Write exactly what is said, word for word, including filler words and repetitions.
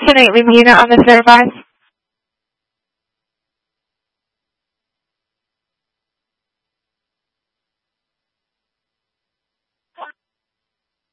ten eight, leave a unit on the Fairfax.